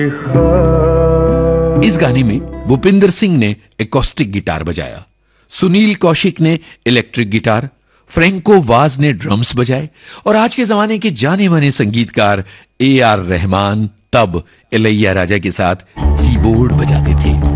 इस गाने में भूपिंदर सिंह ने एकॉस्टिक गिटार बजाया, सुनील कौशिक ने इलेक्ट्रिक गिटार, फ्रैंको वाज ने ड्रम्स बजाए और आज के जमाने के जाने माने संगीतकार AR रहमान तब इलैया राजा के साथ कीबोर्ड बजाते थे।